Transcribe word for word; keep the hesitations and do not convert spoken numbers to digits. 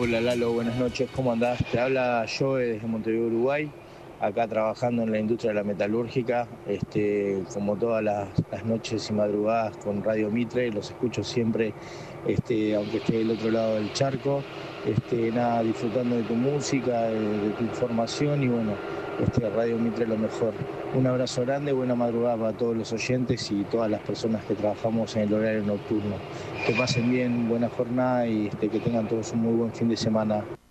Hola Lalo, buenas noches, ¿cómo andás? Te habla Joe desde Montevideo, Uruguay, acá trabajando en la industria de la metalúrgica, este, como todas las, las noches y madrugadas con Radio Mitre, los escucho siempre, este, aunque esté del otro lado del charco, este, nada, disfrutando de tu música, de, de tu información y bueno, este, Radio Mitre lo mejor. Un abrazo grande, buena madrugada para todos los oyentes y todas las personas que trabajamos en el horario nocturno. Que pasen bien, buena jornada y este, que tengan todos un muy buen fin de semana.